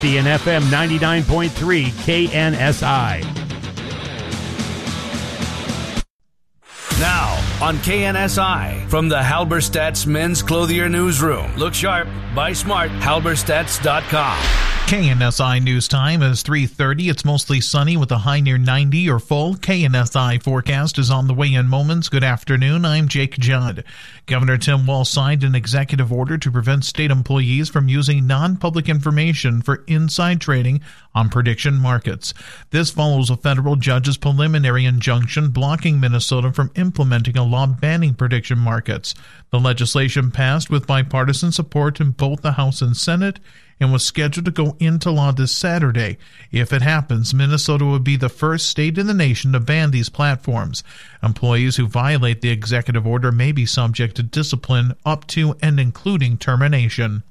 and FM 99.3 KNSI. Now on KNSI, from the Halberstadt's Men's Clothier Newsroom. Look sharp, buy smart, halberstadts.com. KNSI News Time is 3:30. It's mostly sunny with a high near 90 or full. KNSI forecast is on the way in moments. Good afternoon. I'm Jake Judd. Governor Tim Walz signed an executive order to prevent state employees from using non-public information for inside trading on prediction markets. This follows a federal judge's preliminary injunction blocking Minnesota from implementing a law banning prediction markets. The legislation passed with bipartisan support in both the House and Senate and was scheduled to go into law this Saturday. If it happens, Minnesota would be the first state in the nation to ban these platforms. Employees who violate the executive order may be subject to discipline up to and including termination.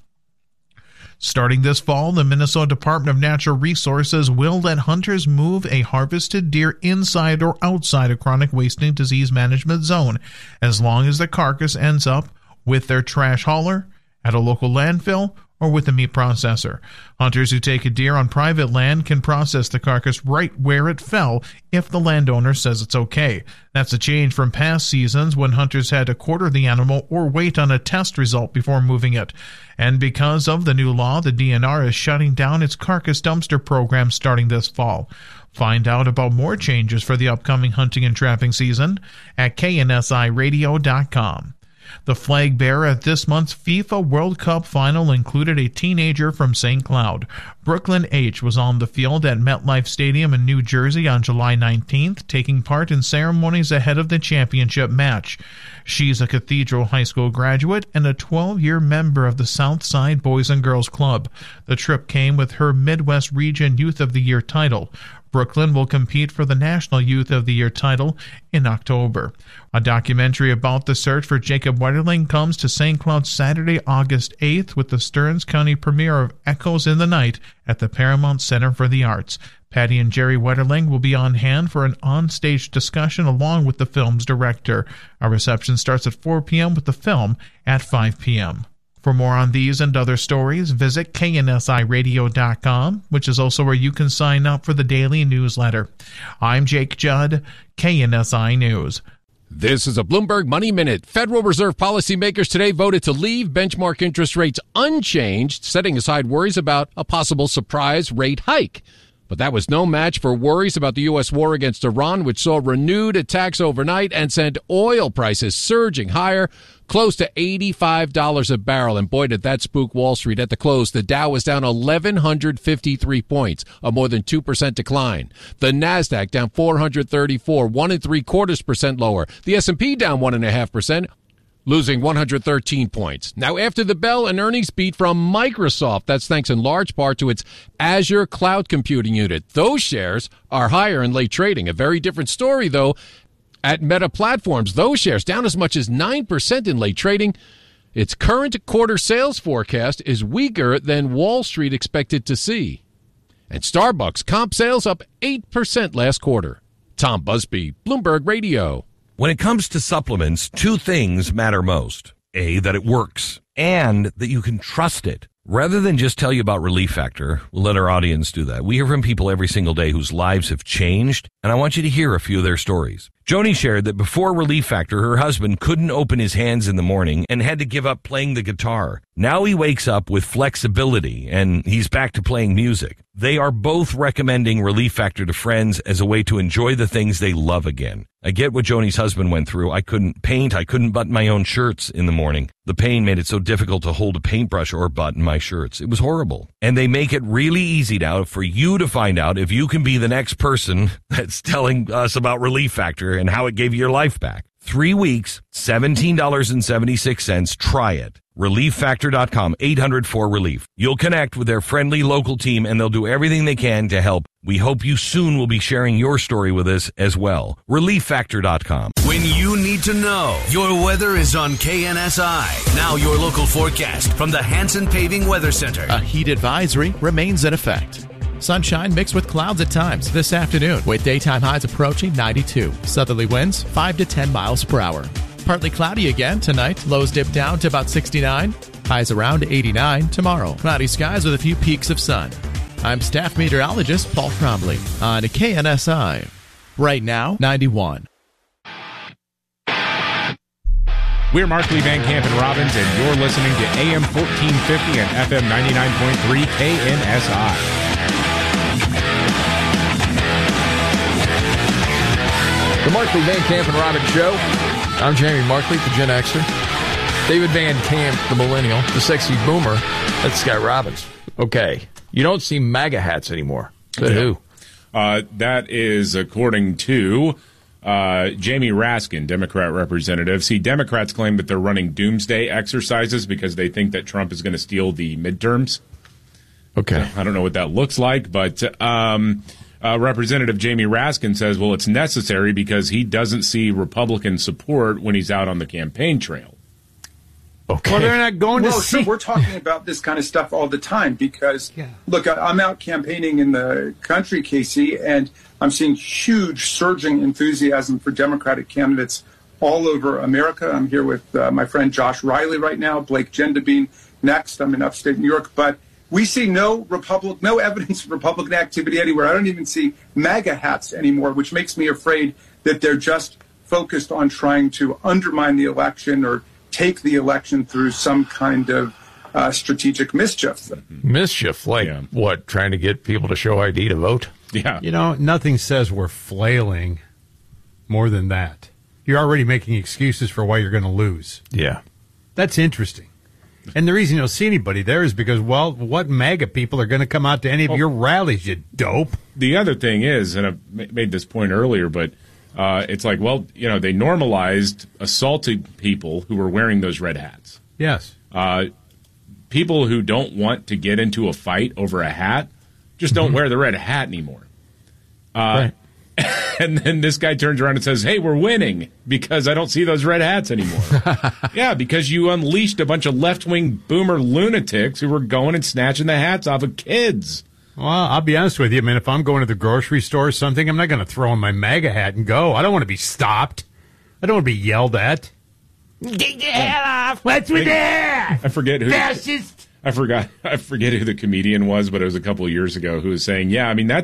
Starting this fall, the Minnesota Department of Natural Resources will let hunters move a harvested deer inside or outside a chronic wasting disease management zone, as long as the carcass ends up with their trash hauler, at a local landfill, or with a meat processor. Hunters who take a deer on private land can process the carcass right where it fell if the landowner says it's okay. That's a change from past seasons when hunters had to quarter the animal or wait on a test result before moving it. And because of the new law, the DNR is shutting down its carcass dumpster program starting this fall. Find out about more changes for the upcoming hunting and trapping season at KNSIRadio.com. The flag bearer at this month's FIFA World Cup final included a teenager from St. Cloud. Brooklyn H. was on the field at MetLife Stadium in New Jersey on July 19th, taking part in ceremonies ahead of the championship match. She's a Cathedral High School graduate and a 12-year member of the Southside Boys and Girls Club. The trip came with her Midwest Region Youth of the Year title. Brooklyn will compete for the National Youth of the Year title in October. A documentary about the search for Jacob Wetterling comes to St. Cloud Saturday, August 8th with the Stearns County premiere of Echoes in the Night at the Paramount Center for the Arts. Patty and Jerry Wetterling will be on hand for an on-stage discussion along with the film's director. A reception starts at 4 p.m. with the film at 5 p.m. For more on these and other stories, visit KNSIRadio.com, which is also where you can sign up for the daily newsletter. I'm Jake Judd, KNSI News. This is a Bloomberg Money Minute. Federal Reserve policymakers today voted to leave benchmark interest rates unchanged, setting aside worries about a possible surprise rate hike. But that was no match for worries about the U.S. war against Iran, which saw renewed attacks overnight and sent oil prices surging higher, close to $85 a barrel. And boy, did that spook Wall Street. At the close, the Dow was down 1,153 points, a more than 2% decline. The Nasdaq down 434, 1.75% lower. The S&P down 1.5%. Losing 113 points. Now, after the bell, an earnings beat from Microsoft. That's thanks in large part to its Azure cloud computing unit. Those shares are higher in late trading. A very different story, though, at Meta Platforms. Those shares down as much as 9% in late trading. Its current quarter sales forecast is weaker than Wall Street expected to see. And Starbucks comp sales up 8% last quarter. Tom Busby, Bloomberg Radio. When it comes to supplements, two things matter most. A, that it works, and that you can trust it. Rather than just tell you about Relief Factor, we'll let our audience do that. We hear from people every single day whose lives have changed, and I want you to hear a few of their stories. Joni shared that before Relief Factor, her husband couldn't open his hands in the morning and had to give up playing the guitar. Now he wakes up with flexibility, and he's back to playing music. They are both recommending Relief Factor to friends as a way to enjoy the things they love again. I get what Joni's husband went through. I couldn't paint. I couldn't button my own shirts in the morning. The pain made it so difficult to hold a paintbrush or button my shirts. It was horrible. And they make it really easy now for you to find out if you can be the next person that's telling us about Relief Factor and how it gave you your life back. 3 weeks, $17.76. Try it. ReliefFactor.com, 800-4RELIEF. You'll connect with their friendly local team, and they'll do everything they can to help. We hope you soon will be sharing your story with us as well. ReliefFactor.com. When you need to know, your weather is on KNSI. Now your local forecast from the Hanson Paving Weather Center. A heat advisory remains in effect. Sunshine mixed with clouds at times this afternoon, with daytime highs approaching 92. Southerly winds 5 to 10 miles per hour. Partly cloudy again tonight. Lows dip down to about 69. Highs around 89 tomorrow. Cloudy skies with a few peaks of sun. I'm staff meteorologist Paul Trombley on KNSI. Right now, 91. We're Markley, Van Camp, and Robbins, and you're listening to AM 1450 and FM 99.3 KNSI. The Markley, Van Camp, and Robbins Show. I'm Jamie Markley, the Gen Xer. David Van Camp, the Millennial. The Sexy Boomer. That's Scott Robbins. Okay. You don't see MAGA hats anymore. But who? That is according to Jamie Raskin, Democrat representative. See, Democrats claim that they're running doomsday exercises because they think that Trump is going to steal the midterms. Okay. I don't know what that looks like, but Representative Jamie Raskin says, well, it's necessary because he doesn't see Republican support when he's out on the campaign trail. Okay. Well, they're not going to see. So we're talking about this kind of stuff all the time because, look, I'm out campaigning in the country, Casey, and I'm seeing huge surging enthusiasm for Democratic candidates all over America. I'm here with my friend Josh Riley right now, Blake Gendabine next. I'm in upstate New York, but we see no evidence of Republican activity anywhere. I don't even see MAGA hats anymore, which makes me afraid that they're just focused on trying to undermine the election or take the election through some kind of strategic mischief. Mischief? Like what? Trying to get people to show ID to vote? Yeah. You know, nothing says we're flailing more than that. You're already making excuses for why you're going to lose. Yeah. That's interesting. And the reason you don't see anybody there is because, well, what MAGA people are going to come out to any of your rallies, you dope? The other thing is, and I made this point earlier, but it's like, well, you know, they normalized assaulting people who were wearing those red hats. Yes. People who don't want to get into a fight over a hat just don't wear the red hat anymore. Right. And then this guy turns around and says, hey, we're winning because I don't see those red hats anymore. Yeah, because you unleashed a bunch of left-wing boomer lunatics who were going and snatching the hats off of kids. Well, I'll be honest with you. I mean, if I'm going to the grocery store or something, I'm not going to throw on my MAGA hat and go. I don't want to be stopped. I don't want to be yelled at. Get your hat off! What's with that? I forget who. Fascist! I forget who the comedian was, but it was a couple of years ago who was saying, yeah, I mean,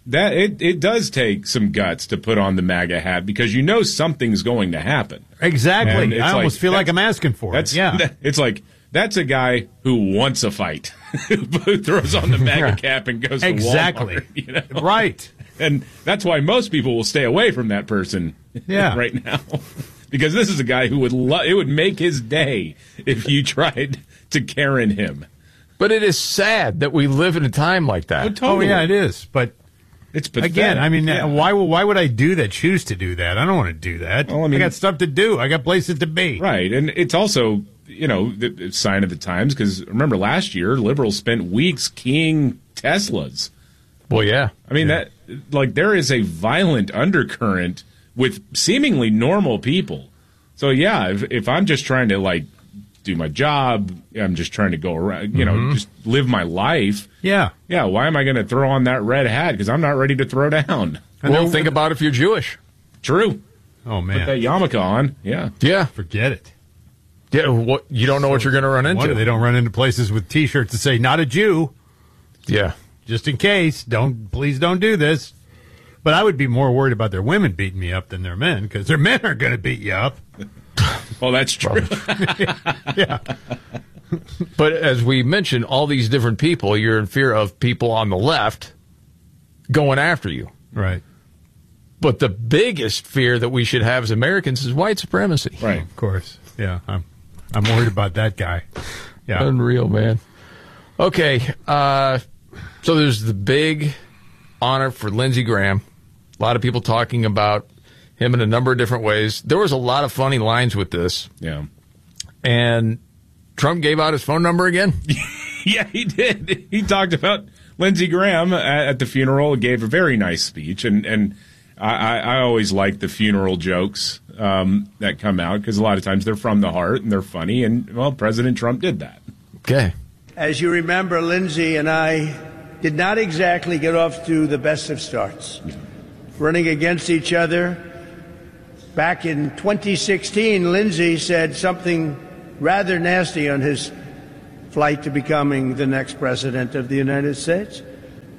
it does take some guts to put on the MAGA hat because you know something's going to happen. Exactly. I almost feel like I'm asking for it. Yeah. It's like, that's a guy who wants a fight, who throws on the MAGA cap and goes to Walmart. You know? Right. And that's why most people will stay away from that person right now. Because this is a guy who it would make his day if you tried to Karen him. But it is sad that we live in a time like that. Oh, totally. Oh, yeah, it is. But it's pathetic. Again, I mean, why would I do that? Choose to do that? I don't want to do that. Well, I mean, I got stuff to do. I got places to be. Right, and it's also, you know, the sign of the times because remember last year liberals spent weeks keying Teslas. Well, yeah. I mean that there is a violent undercurrent with seemingly normal people. So yeah, if I'm just trying to do my job, I'm just trying to go around, you know, just live my life. Yeah. Yeah, why am I going to throw on that red hat? Because I'm not ready to throw down. Well, think about if you're Jewish. True. Oh, man. Put that yarmulke on. Yeah. Yeah. Forget it. Yeah, you don't know what you're going to run into. They don't run into places with T-shirts that say, not a Jew. Yeah. Just in case. Please don't do this. But I would be more worried about their women beating me up than their men, because their men are going to beat you up. Well, that's true. Yeah. But as we mentioned, all these different people, you're in fear of people on the left going after you. Right. But the biggest fear that we should have as Americans is white supremacy. Right. Of course. Yeah. I'm worried about that guy. Yeah. Unreal, man. Okay. So there's the big honor for Lindsey Graham. A lot of people talking about him in a number of different ways. There was a lot of funny lines with this. Yeah. And Trump gave out his phone number again? Yeah, he did. He talked about Lindsey Graham at the funeral, gave a very nice speech. And I always like the funeral jokes that come out because a lot of times they're from the heart and they're funny. And, well, President Trump did that. Okay. As you remember, Lindsey and I did not exactly get off to the best of starts. Running against each other. Back in 2016, Lindsey said something rather nasty on his flight to becoming the next president of the United States.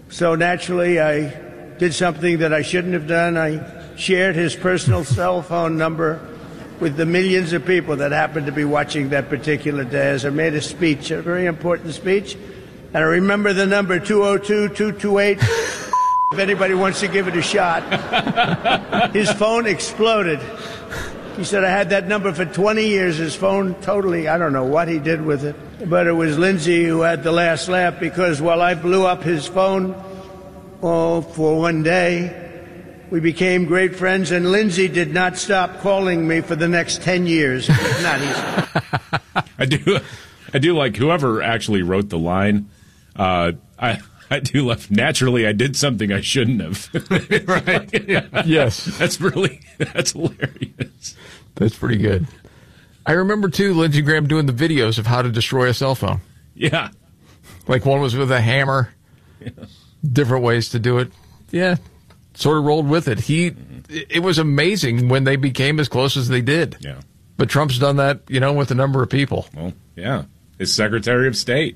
So naturally, I did something that I shouldn't have done. I shared his personal cell phone number with the millions of people that happened to be watching that particular day as I made a speech, a very important speech. And I remember the number 202-228. If anybody wants to give it a shot. His phone exploded. He said, I had that number for 20 years. His phone totally, I don't know what he did with it. But it was Lindsay who had the last laugh, because while I blew up his phone for one day, we became great friends, and Lindsay did not stop calling me for the next 10 years. It was not easy. I do like whoever actually wrote the line. I do love. Naturally, I did something I shouldn't have. Right. Yeah. Yes. That's hilarious. That's pretty good. I remember, too, Lindsey Graham doing the videos of how to destroy a cell phone. Yeah. Like one was with a hammer. Yeah. Different ways to do it. Yeah. Sort of rolled with it. It was amazing when they became as close as they did. Yeah. But Trump's done that, with a number of people. Well, yeah. His Secretary of State.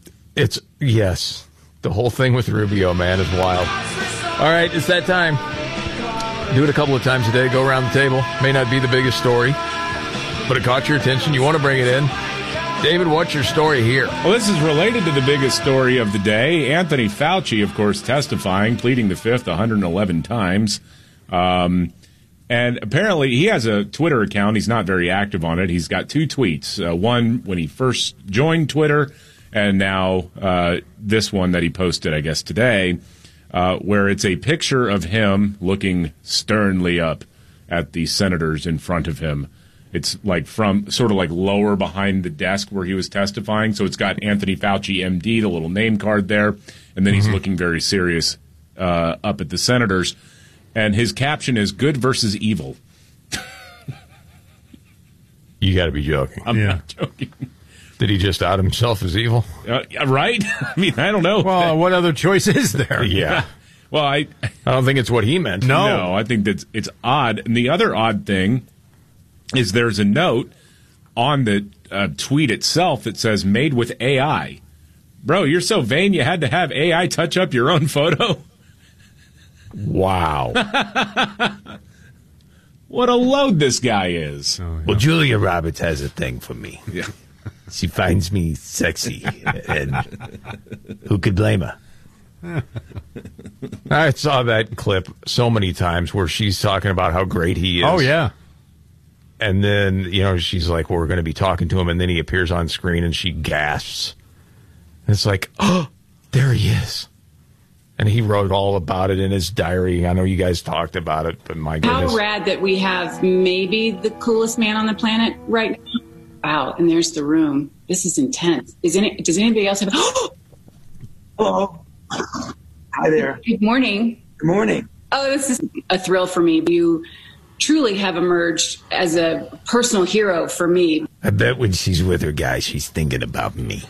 Yes. The whole thing with Rubio, man, is wild. All right, it's that time. Do it a couple of times a day. Go around the table. May not be the biggest story, but it caught your attention. You want to bring it in. David, what's your story here? Well, this is related to the biggest story of the day. Anthony Fauci, of course, testifying, pleading the fifth 111 times. And apparently he has a Twitter account. He's not very active on it. He's got two tweets. One when he first joined Twitter, and now this one that he posted, I guess, today, where it's a picture of him looking sternly up at the senators in front of him. It's like from sort of like lower behind the desk where he was testifying. So it's got Anthony Fauci, MD, the little name card there. And then he's looking very serious up at the senators. And his caption is good versus evil. You got to be joking. I'm not joking. Did he just out himself as evil? Right? I mean, I don't know. Well, what other choice is there? Yeah. Well, I don't think it's what he meant. No, I think that it's odd. And the other odd thing is there's a note on the tweet itself that says made with AI. Bro, you're so vain you had to have AI touch up your own photo? Wow. What a load this guy is. Oh, yeah. Well, Julia Roberts has a thing for me. Yeah. She finds me sexy, and who could blame her? I saw that clip so many times where she's talking about how great he is. Oh, yeah. And then, she's like, well, we're going to be talking to him. And then he appears on screen and she gasps. And it's like, oh, there he is. And he wrote all about it in his diary. I know you guys talked about it, but my goodness. How rad that we have maybe the coolest man on the planet right now. Wow. And there's the room. This is intense. Does anybody else have? Hello. Hi there. Good morning. Good morning. Oh, this is a thrill for me. You truly have emerged as a personal hero for me. I bet when she's with her guy, she's thinking about me.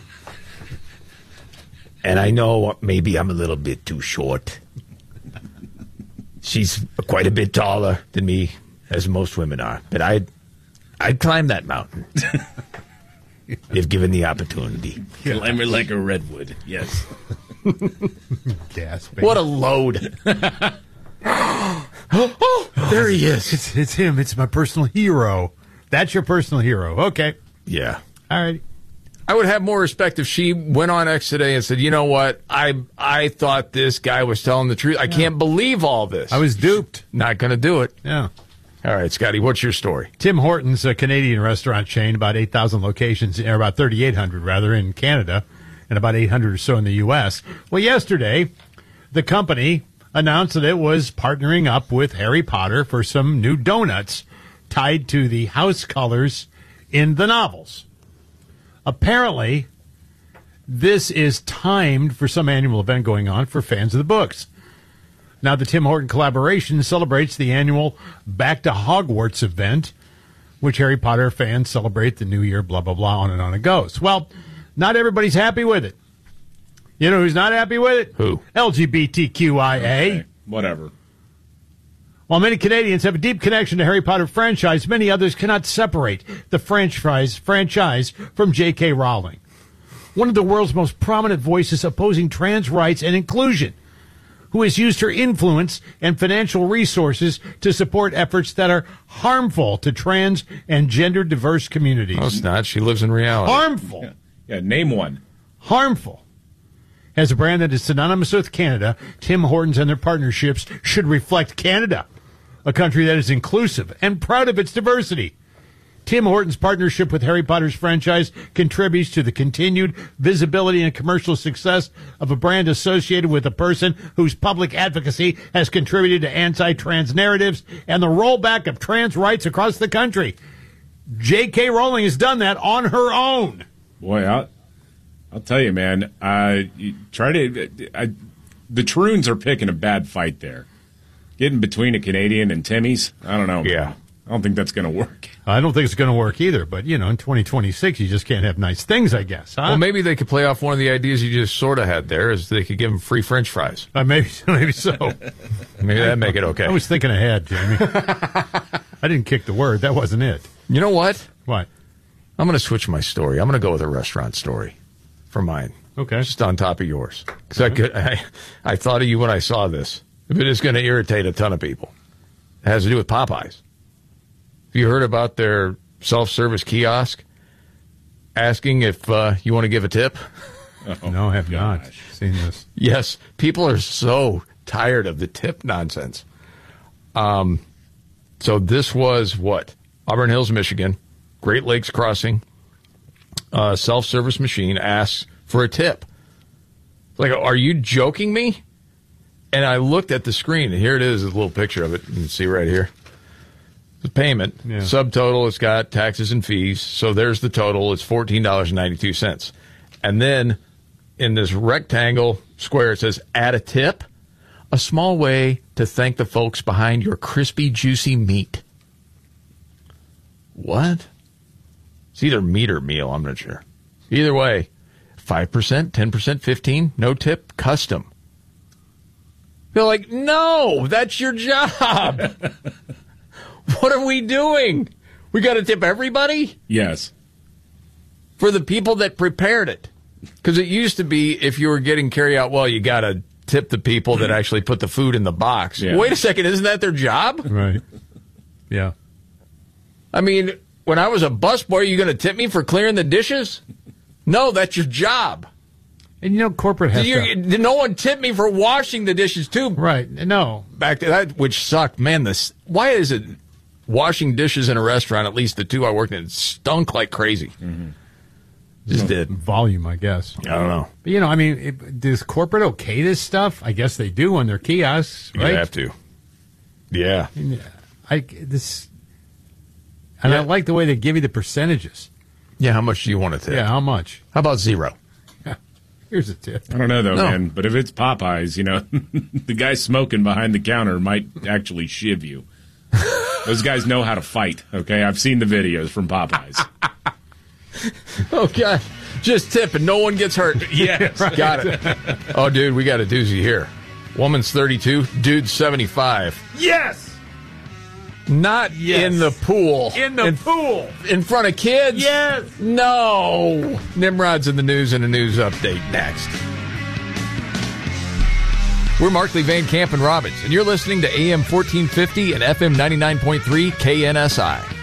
And I know maybe I'm a little bit too short. She's quite a bit taller than me, as most women are. But I'd climb that mountain if given the opportunity. Climb her like a redwood, yes. Gasping. What a load. Oh, there he is. It's him. It's my personal hero. That's your personal hero. Okay. Yeah. All right. I would have more respect if she went on X today and said, you know what? I thought this guy was telling the truth. I can't believe all this. I was duped. Not going to do it. Yeah. All right, Scotty, what's your story? Tim Hortons, a Canadian restaurant chain, about 8,000 locations, or about 3,800 rather, in Canada, and about 800 or so in the U.S. Well, yesterday, the company announced that it was partnering up with Harry Potter for some new donuts tied to the house colors in the novels. Apparently, this is timed for some annual event going on for fans of the books. Now, the Tim Horton collaboration celebrates the annual Back to Hogwarts event, which Harry Potter fans celebrate the new year, blah, blah, blah, on and on it goes. Well, not everybody's happy with it. You know who's not happy with it? Who? LGBTQIA. Okay, whatever. While many Canadians have a deep connection to Harry Potter franchise, many others cannot separate the franchise from J.K. Rowling, one of the world's most prominent voices opposing trans rights and inclusion. who has used her influence and financial resources to support efforts that are harmful to trans and gender diverse communities. No, it's not. She lives in reality. Harmful. Yeah, name one. Harmful. As a brand that is synonymous with Canada, Tim Hortons and their partnerships should reflect Canada, a country that is inclusive and proud of its diversity. Tim Hortons' partnership with Harry Potter's franchise contributes to the continued visibility and commercial success of a brand associated with a person whose public advocacy has contributed to anti-trans narratives and the rollback of trans rights across the country. J.K. Rowling has done that on her own. Boy, I'll tell you, man. The Troons are picking a bad fight there. Getting between a Canadian and Timmy's, I don't know. Yeah. I don't think that's going to work. I don't think it's going to work either, but, in 2026, you just can't have nice things, I guess, huh? Well, maybe they could play off one of the ideas you just sort of had there, is they could give them free French fries. Maybe so. Maybe that'd make it okay. I was thinking ahead, Jamie. I didn't kick the word. That wasn't it. You know what? What? I'm going to switch my story. I'm going to go with a restaurant story for mine. Okay. Just on top of yours. Because I thought of you when I saw this. But it's going to irritate a ton of people. It has to do with Popeyes. Have you heard about their self-service kiosk asking if you want to give a tip? No, I have not seen this. Yes, people are so tired of the tip nonsense. So this was what? Auburn Hills, Michigan, Great Lakes Crossing, self-service machine asks for a tip. Like, are you joking me? And I looked at the screen, and here it is, a little picture of it. You can see right here. The payment, subtotal, it's got taxes and fees. So there's the total. It's $14.92. And then in this rectangle square, it says, add a tip, a small way to thank the folks behind your crispy, juicy meat. What? It's either meat or meal, I'm not sure. Either way, 5%, 10%, 15%, no tip, custom. You're like, no, that's your job. What are we doing? We got to tip everybody? Yes. For the people that prepared it. Because it used to be if you were getting carry-out, well, you got to tip the people that actually put the food in the box. Yeah. Wait a second, isn't that their job? Right. Yeah. I mean, when I was a busboy, are you going to tip me for clearing the dishes? No, that's your job. And corporate has Did no one tip me for washing the dishes, too? Right. No. Back to that, which sucked. Man, why is it washing dishes in a restaurant, at least the two I worked in, stunk like crazy? Mm-hmm. Just did. Volume, I guess. I don't know. But, does corporate okay this stuff? I guess they do on their kiosks, right? You have to. Yeah. I like the way they give you the percentages. Yeah, how much do you want to tip? Yeah, how much? How about 0? Here's a tip. I don't know, though, man. But if it's Popeyes, the guy smoking behind the counter might actually shiv you. Those guys know how to fight, okay? I've seen the videos from Popeyes. Okay. Just tip and no one gets hurt. Yes. Right. Got it. Oh, dude, we got a doozy here. Woman's 32, dude's 75. Yes! Not in the pool. In the pool. In front of kids? Yes. No. Nimrod's in the news and a news update next. We're Markley, Van Camp, and Robbins, and you're listening to AM 1450 and FM 99.3 KNSI.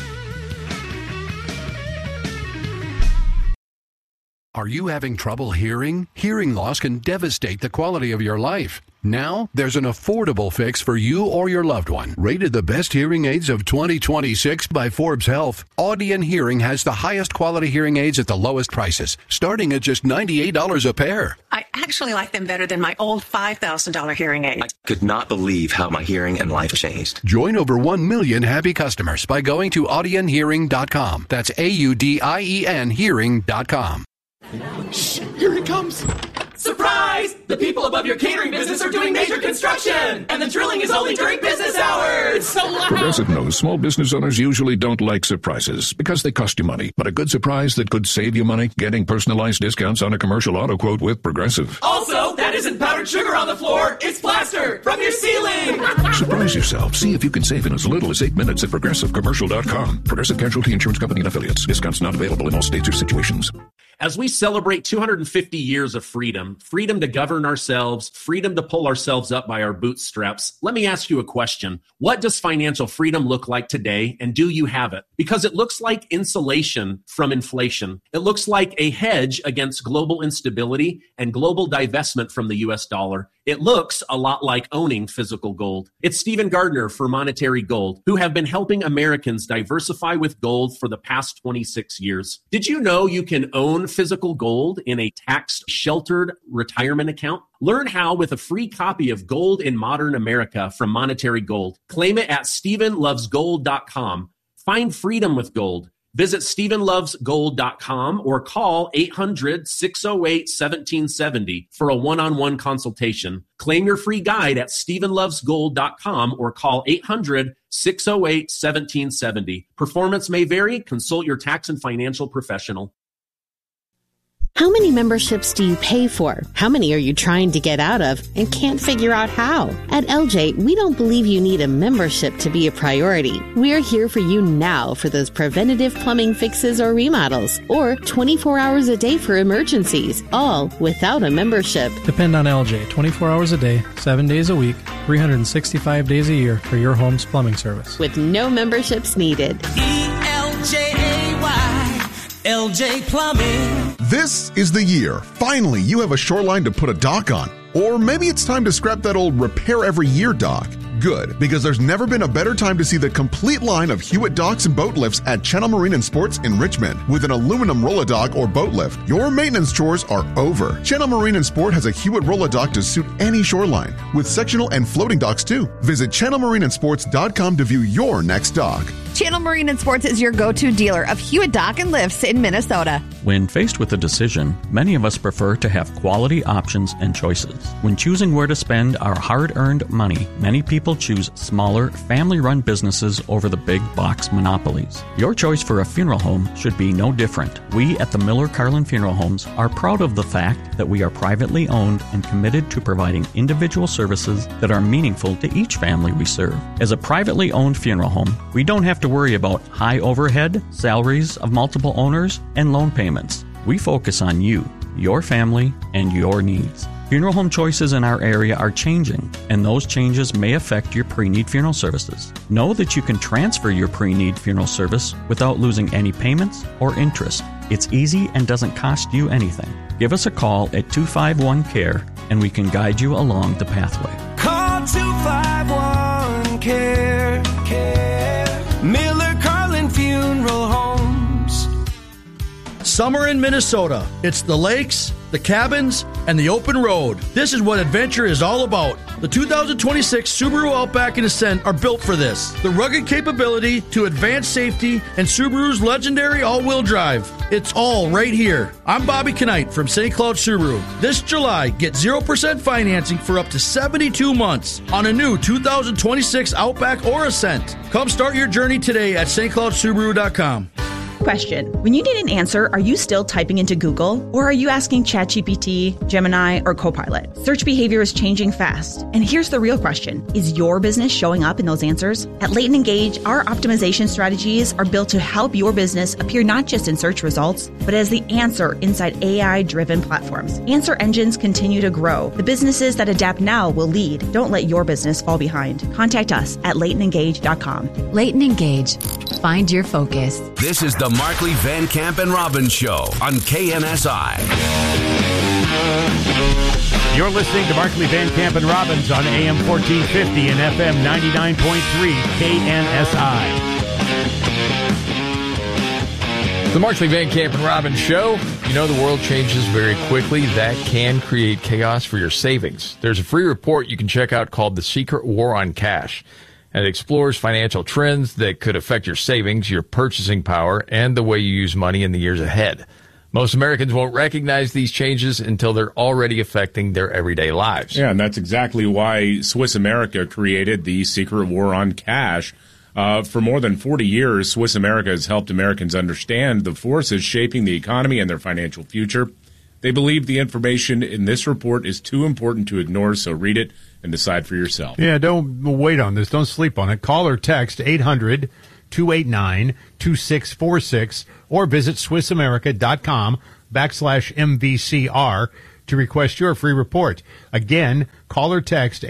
Are you having trouble hearing? Hearing loss can devastate the quality of your life. Now, there's an affordable fix for you or your loved one. Rated the best hearing aids of 2026 by Forbes Health, Audion Hearing has the highest quality hearing aids at the lowest prices, starting at just $98 a pair. I actually like them better than my old $5,000 hearing aid. I could not believe how my hearing and life changed. Join over 1 million happy customers by going to audionhearing.com. That's AUDIEN hearing.com. Shh, here it comes. Surprise! The people above your catering business are doing major construction, and the drilling is only during business hours. It's so loud. Progressive knows small business owners usually don't like surprises because they cost you money. But a good surprise that could save you money, getting personalized discounts on a commercial auto quote with Progressive. Also, that isn't powdered sugar on the floor. It's plaster from your ceiling. Surprise yourself. See if you can save in as little as 8 minutes at ProgressiveCommercial.com. Progressive Casualty Insurance Company and Affiliates. Discounts not available in all states or situations. As we celebrate 250 years of freedom, freedom to govern ourselves, freedom to pull ourselves up by our bootstraps, let me ask you a question. What does financial freedom look like today, and do you have it? Because it looks like insulation from inflation. It looks like a hedge against global instability and global divestment from the US dollar. It looks a lot like owning physical gold. It's Stephen Gardner for Monetary Gold, who have been helping Americans diversify with gold for the past 26 years. Did you know you can own physical gold in a tax-sheltered retirement account? Learn how with a free copy of Gold in Modern America from Monetary Gold. Claim it at StephenLovesGold.com. Find freedom with gold. Visit StephenLovesGold.com or call 800-608-1770 for a one-on-one consultation. Claim your free guide at StephenLovesGold.com or call 800-608-1770. Performance may vary. Consult your tax and financial professional. How many memberships do you pay for? How many are you trying to get out of and can't figure out how? At LJ, we don't believe you need a membership to be a priority. We're here for you now for those preventative plumbing fixes or remodels, or 24 hours a day for emergencies, all without a membership. Depend on LJ 24 hours a day, 7 days a week, 365 days a year for your home's plumbing service. With no memberships needed. LJ Plumbing. This is the year. Finally, you have a shoreline to put a dock on. Or maybe it's time to scrap that old repair every year dock. Good, because there's never been a better time to see the complete line of Hewitt docks and boat lifts at Channel Marine and Sports in Richmond. With an aluminum roll-a-dock or boat lift, your maintenance chores are over. Channel Marine and Sport has a Hewitt roll-a-dock to suit any shoreline, with sectional and floating docks too. Visit channelmarineandsports.com to view your next dock. Channel Marine and Sports is your go-to dealer of Hewitt Dock and Lifts in Minnesota. When faced with a decision, many of us prefer to have quality options and choices. When choosing where to spend our hard-earned money, many people choose smaller, family-run businesses over the big box monopolies. Your choice for a funeral home should be no different. We at the Miller Carlin Funeral Homes are proud of the fact that we are privately owned and committed to providing individual services that are meaningful to each family we serve. As a privately owned funeral home, we don't have to worry about high overhead, salaries of multiple owners, and loan payments. We focus on you, your family, and your needs. Funeral home choices in our area are changing, and those changes may affect your pre-need funeral services. Know that you can transfer your pre-need funeral service without losing any payments or interest. It's easy and doesn't cost you anything. Give us a call at 251-CARE, and we can guide you along the pathway. Call 251-CARE. Miller Carlin Funeral Homes. Summer in Minnesota. It's the lakes, the cabins, and the open road. This is what adventure is all about. The 2026 Subaru Outback and Ascent are built for this. The rugged capability to advanced safety and Subaru's legendary all-wheel drive. It's all right here. I'm Bobby Knight from St. Cloud Subaru. This July, get 0% financing for up to 72 months on a new 2026 Outback or Ascent. Come start your journey today at stcloudsubaru.com. Question. When you need an answer, are you still typing into Google? Or are you asking ChatGPT, Gemini, or Copilot? Search behavior is changing fast. And here's the real question. Is your business showing up in those answers? At Leighton Engage, our optimization strategies are built to help your business appear not just in search results, but as the answer inside AI-driven platforms. Answer engines continue to grow. The businesses that adapt now will lead. Don't let your business fall behind. Contact us at LeightonEngage.com. Leighton Engage. Find your focus. This is the Markley, Van Camp, and Robbins Show on KNSI. You're listening to Markley, Van Camp, and Robbins on AM 1450 and FM 99.3 KNSI. The Markley, Van Camp, and Robbins Show. You know the world changes very quickly. That can create chaos for your savings. There's a free report you can check out called The Secret War on Cash. And it explores financial trends that could affect your savings, your purchasing power, and the way you use money in the years ahead. Most Americans won't recognize these changes until they're already affecting their everyday lives. Yeah, and that's exactly why Swiss America created the Secret War on Cash. For more than 40 years, Swiss America has helped Americans understand the forces shaping the economy and their financial future. They believe the information in this report is too important to ignore, so read it and decide for yourself. Yeah, don't wait on this. Don't sleep on it. Call or text 800-289-2646 or visit SwissAmerica.com. 800-289-2646/MVCR to request your free report. Again, call or text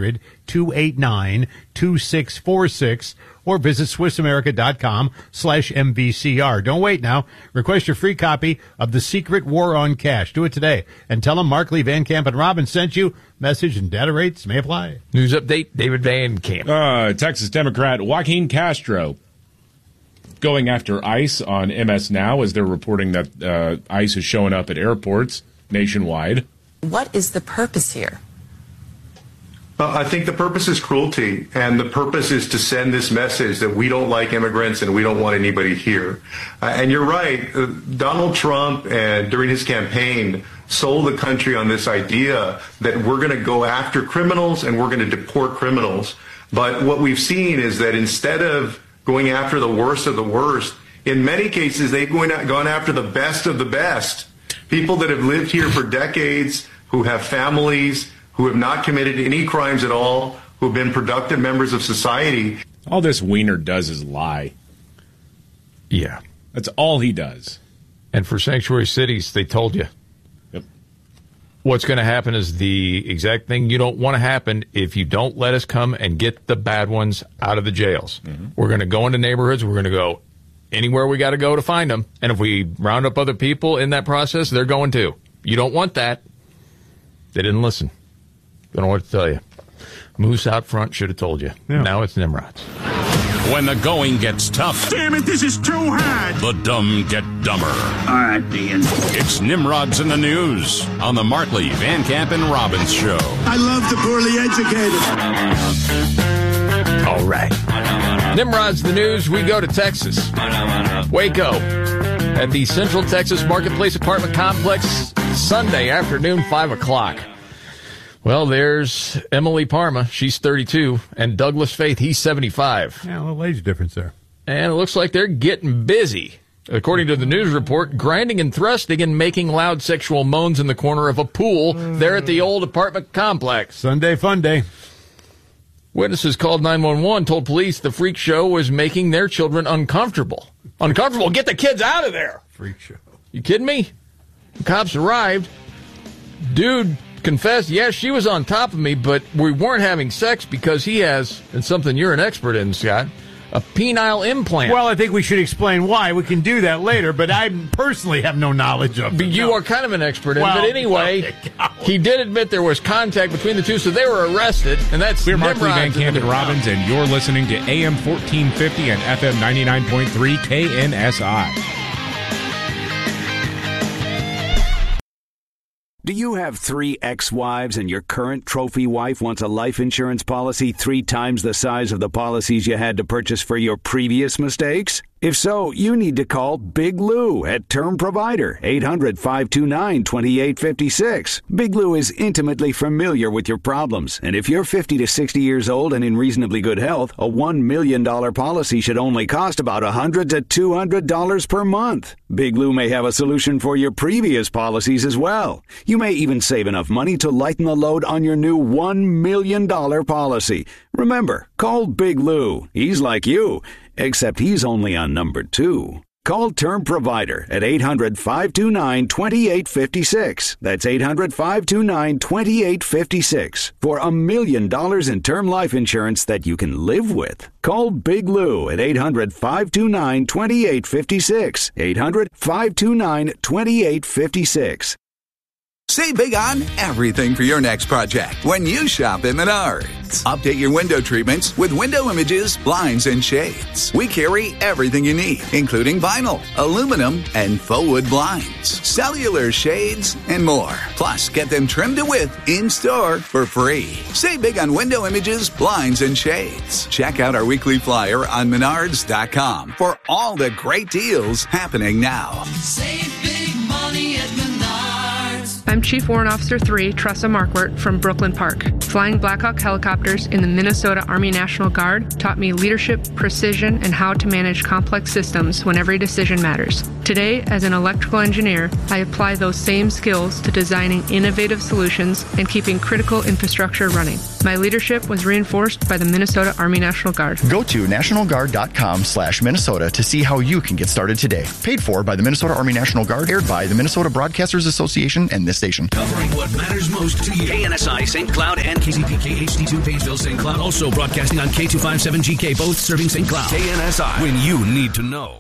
800-289-2646 or visit SwissAmerica.com/MVCR. Don't wait now. Request your free copy of The Secret War on Cash. Do it today. And tell them Markley, Van Camp, and Robbins sent you. Message and data rates may apply. News update, David Van Camp. Texas Democrat Joaquin Castro going after ICE on MS Now as they're reporting that ICE is showing up at airports nationwide. What is the purpose here? I think the purpose is cruelty, and the purpose is to send this message that we don't like immigrants and we don't want anybody here. And you're right, Donald Trump, during his campaign, sold the country on this idea that we're going to go after criminals and we're going to deport criminals. But what we've seen is that instead of going after the worst of the worst, in many cases they've gone after the best of the best. People that have lived here for decades, who have families, who have not committed any crimes at all, who have been productive members of society. All this Wiener does is lie. Yeah. That's all he does. And for sanctuary cities, they told you. Yep. What's going to happen is the exact thing you don't want to happen if you don't let us come and get the bad ones out of the jails. Mm-hmm. We're going to go into neighborhoods. We're going to go anywhere we got to go to find them. And if we round up other people in that process, they're going too. You don't want that. They didn't listen. Don't know what to tell you. Moose out front should have told you. Yeah. Now it's Nimrods. When the going gets tough. Damn it, this is too hard. The dumb get dumber. All right, Dean. It's Nimrods in the News on the Markley, Van Camp, and Robbins Show. I love the poorly educated. All right. Nimrods in the News, we go to Texas. Waco. At the Central Texas Marketplace Apartment Complex, Sunday afternoon, 5 o'clock. Well, there's Emily Parma. She's 32. And Douglas Faith, he's 75. Yeah, a little age difference there. And it looks like they're getting busy. According to the news report, grinding and thrusting and making loud sexual moans in the corner of a pool there at the old apartment complex. Sunday fun day. Witnesses called 911, told police the freak show was making their children uncomfortable. Uncomfortable? Get the kids out of there! Freak show. You kidding me? The cops arrived. Dude confessed, yes, she was on top of me, but we weren't having sex because he has, and something you're an expert in, Scott, a penile implant. Well, I think we should explain why. We can do that later, but I personally have no knowledge of it. But you are kind of an expert in it. But anyway, he did admit there was contact between the two, so they were arrested, and that's We're Markley, Van Camp, and Robbins, and you're listening to AM 1450 and FM 99.3 KNSI. Do you have 3 ex-wives and your current trophy wife wants a life insurance policy 3 times the size of the policies you had to purchase for your previous mistakes? If so, you need to call Big Lou at Term Provider, 800-529-2856. Big Lou is intimately familiar with your problems, and if you're 50 to 60 years old and in reasonably good health, a $1 million policy should only cost about $100 to $200 per month. Big Lou may have a solution for your previous policies as well. You may even save enough money to lighten the load on your new $1 million policy. Remember, call Big Lou. He's like you, except he's only on number 2. Call Term Provider at 800-529-2856. That's 800-529-2856 for $1 million in term life insurance that you can live with. Call Big Lou at 800-529-2856. 800-529-2856. Save big on everything for your next project when you shop at Menards. Update your window treatments with window images, blinds, and shades. We carry everything you need, including vinyl, aluminum, and faux wood blinds, cellular shades, and more. Plus, get them trimmed to width in-store for free. Save big on window images, blinds, and shades. Check out our weekly flyer on Menards.com for all the great deals happening now. Save big money at Menards. I'm Chief Warrant Officer 3, Tressa Markwart from Brooklyn Park. Flying Black Hawk helicopters in the Minnesota Army National Guard taught me leadership, precision, and how to manage complex systems when every decision matters. Today, as an electrical engineer, I apply those same skills to designing innovative solutions and keeping critical infrastructure running. My leadership was reinforced by the Minnesota Army National Guard. Go to nationalguard.com/Minnesota to see how you can get started today. Paid for by the Minnesota Army National Guard, aired by the Minnesota Broadcasters Association and this station. Covering what matters most to you. KNSI St. Cloud and KZPK HD2 Pageville St. Cloud. Also broadcasting on K257GK, both serving St. Cloud. KNSI, when you need to know.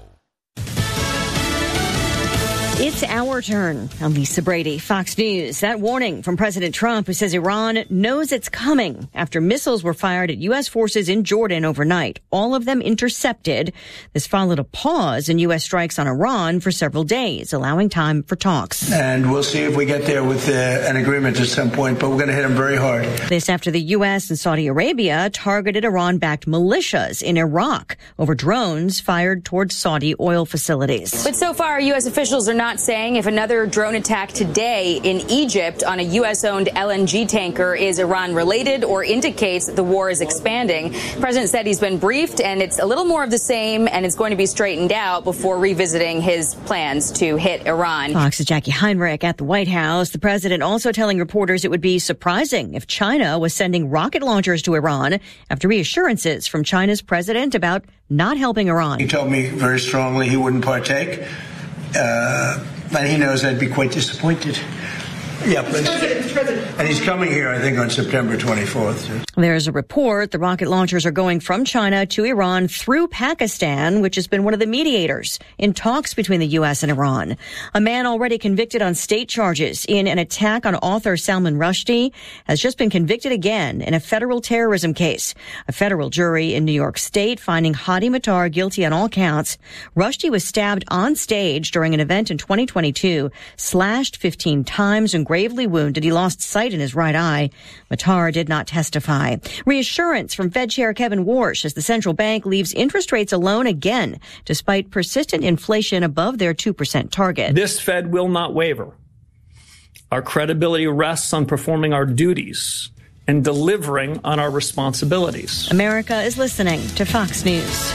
It's our turn. I'm Lisa Brady, Fox News. That warning from President Trump, who says Iran knows it's coming after missiles were fired at U.S. forces in Jordan overnight, all of them intercepted. This followed a pause in U.S. strikes on Iran for several days, allowing time for talks. And we'll see if we get there with an agreement at some point, but we're going to hit them very hard. This after the U.S. and Saudi Arabia targeted Iran-backed militias in Iraq over drones fired towards Saudi oil facilities. But so far, U.S. officials are not saying if another drone attack today in Egypt on a U.S.-owned LNG tanker is Iran-related or indicates that the war is expanding. The president said he's been briefed, and it's a little more of the same, and it's going to be straightened out before revisiting his plans to hit Iran. Fox's Jackie Heinrich at the White House. The president also telling reporters it would be surprising if China was sending rocket launchers to Iran after reassurances from China's president about not helping Iran. He told me very strongly he wouldn't partake. And he knows I'd be quite disappointed. Yeah, please. And he's coming here, I think, on September 24th. There's a report the rocket launchers are going from China to Iran through Pakistan, which has been one of the mediators in talks between the U.S. and Iran. A man already convicted on state charges in an attack on author Salman Rushdie has just been convicted again in a federal terrorism case. A federal jury in New York State finding Hadi Matar guilty on all counts. Rushdie was stabbed on stage during an event in 2022, slashed 15 times and gravely wounded. He lost sight in his right eye. Matar did not testify. Reassurance from Fed Chair Kevin Warsh as the central bank leaves interest rates alone again, despite persistent inflation above their 2% target. This Fed will not waver. Our credibility rests on performing our duties and delivering on our responsibilities. America is listening to Fox News.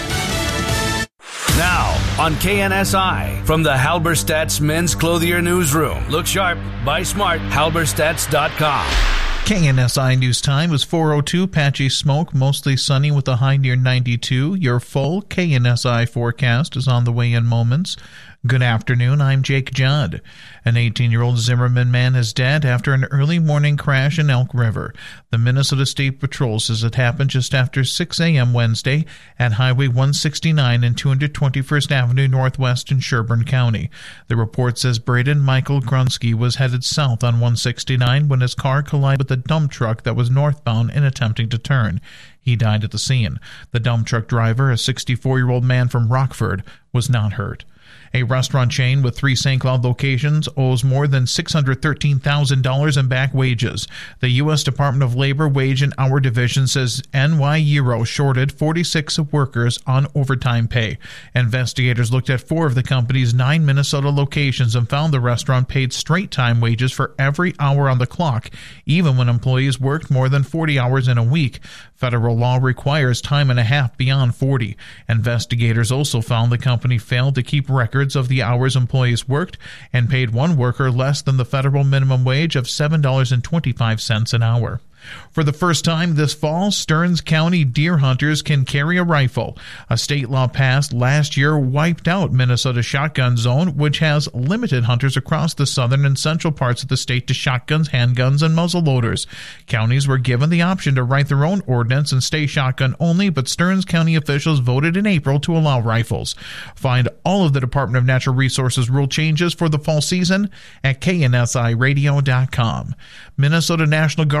Now, on KNSI, from the Halberstadt's Men's Clothier Newsroom. Look sharp, buy smart, halberstadts.com. KNSI News Time was 4:02, patchy smoke, mostly sunny with a high near 92. Your full KNSI forecast is on the way in moments. Good afternoon, I'm Jake Judd. An 18-year-old Zimmerman man is dead after an early morning crash in Elk River. The Minnesota State Patrol says it happened just after 6 a.m. Wednesday at Highway 169 and 221st Avenue Northwest in Sherburne County. The report says Braden Michael Grunsky was headed south on 169 when his car collided with a dump truck that was northbound in attempting to turn. He died at the scene. The dump truck driver, a 64-year-old man from Rockford, was not hurt. A restaurant chain with 3 St. Cloud locations owes more than $613,000 in back wages. The U.S. Department of Labor Wage and Hour Division says NY Euro shorted 46 workers on overtime pay. Investigators looked at 4 of the company's 9 Minnesota locations and found the restaurant paid straight-time wages for every hour on the clock, even when employees worked more than 40 hours in a week. Federal law requires time and a half beyond 40. Investigators also found the company failed to keep records of the hours employees worked and paid one worker less than the federal minimum wage of $7.25 an hour. For the first time this fall, Stearns County deer hunters can carry a rifle. A state law passed last year wiped out Minnesota's shotgun zone, which has limited hunters across the southern and central parts of the state to shotguns, handguns, and muzzleloaders. Counties were given the option to write their own ordinance and stay shotgun only, but Stearns County officials voted in April to allow rifles. Find all of the Department of Natural Resources rule changes for the fall season at KNSIRadio.com. Minnesota National Guard members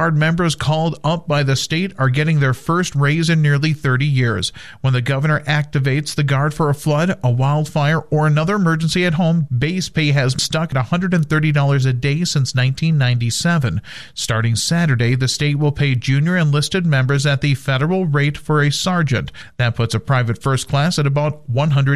workers called up by the state are getting their first raise in nearly 30 years. When the governor activates the Guard for a flood, a wildfire, or another emergency at home, base pay has stuck at $130 a day since 1997. Starting Saturday, the state will pay junior enlisted members at the federal rate for a sergeant. That puts a private first class at about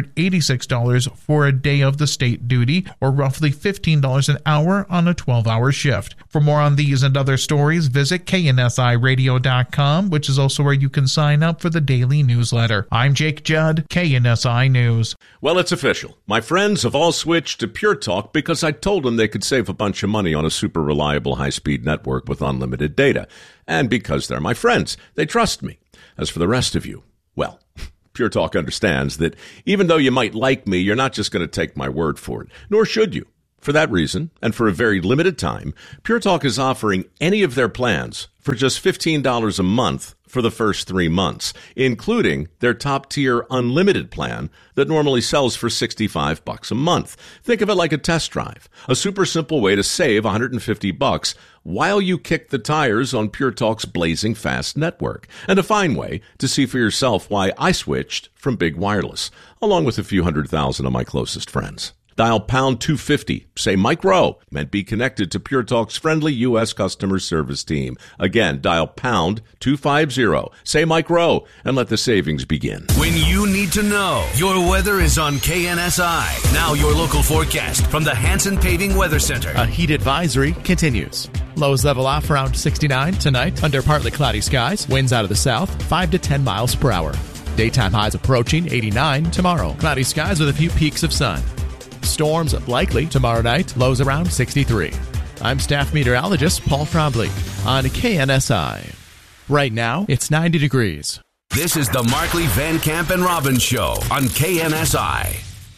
$186 for a day of the state duty, or roughly $15 an hour on a 12-hour shift. For more on these and other stories, visit KNSIRadio.com, which is also where you can sign up for the daily newsletter. I'm Jake Judd, KNSI News. Well, it's official. My friends have all switched to Pure Talk because I told them they could save a bunch of money on a super reliable high-speed network with unlimited data. And because they're my friends, they trust me. As for the rest of you, well, Pure Talk understands that even though you might like me, you're not just going to take my word for it, nor should you. For that reason, and for a very limited time, Pure Talk is offering any of their plans for just $15 a month for the first 3 months, including their top-tier unlimited plan that normally sells for $65 a month. Think of it like a test drive, a super simple way to save $150 while you kick the tires on Pure Talk's blazing fast network, and a fine way to see for yourself why I switched from big wireless, along with a few 100,000 of my closest friends. Dial pound 250, say Mike Rowe, and be connected to Pure Talk's friendly U.S. customer service team. Again, dial pound 250, say Mike Rowe, and let the savings begin. When you need to know, your weather is on KNSI. Now your local forecast from the Hanson Paving Weather Center. A heat advisory continues. Lows level off around 69 tonight under partly cloudy skies. Winds out of the south, 5 to 10 miles per hour. Daytime highs approaching 89 tomorrow. Cloudy skies with a few peaks of sun. Storms likely tomorrow night, lows around 63. I'm staff meteorologist Paul Trombley on KNSI. Right now, it's 90 degrees. This is the Markley, Van Camp, and Robbins Show on KNSI.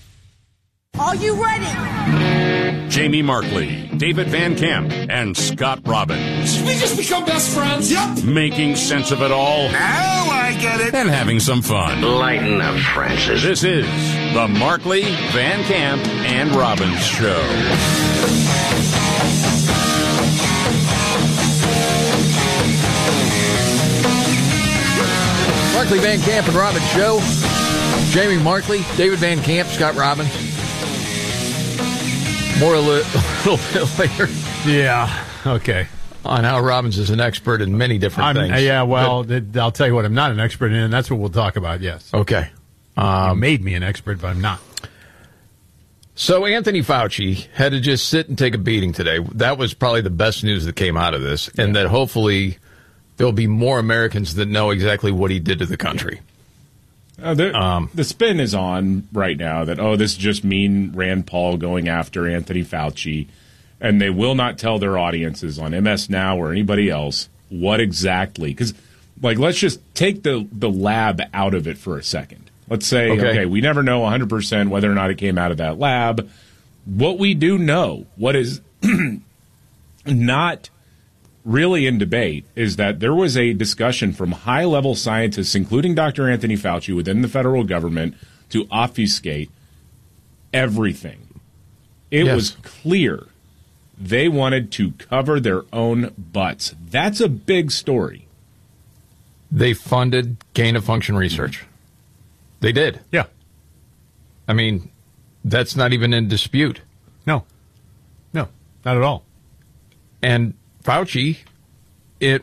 Are you ready? Jamie Markley, David Van Camp, and Scott Robbins. We just become best friends. Yep. Making sense of it all. Now I get it. And having some fun. Lighten up, Francis. This is the Markley, Van Camp, and Robbins Show. Markley, Van Camp, and Robbins Show. Jamie Markley, David Van Camp, Scott Robbins. More a little bit later. Yeah, okay. On how Robbins is an expert in many different things. Yeah, well, I'll tell you what I'm not an expert in, and that's what we'll talk about, yes. Okay. You made me an expert, but I'm not. So Anthony Fauci had to just sit and take a beating today. That was probably the best news that came out of this, and that hopefully there'll be more Americans that know exactly what he did to the country. The spin is on right now that, this is just mean Rand Paul going after Anthony Fauci, and they will not tell their audiences on MS Now or anybody else what exactly. Because, let's just take the lab out of it for a second. Let's say, okay, we never know 100% whether or not it came out of that lab. What we do know, what is not really in debate, is that there was a discussion from high-level scientists, including Dr. Anthony Fauci, within the federal government to obfuscate everything. It was clear they wanted to cover their own butts. That's a big story. They funded gain-of-function research. They did. Yeah. I mean, that's not even in dispute. No, not at all. And Fauci, in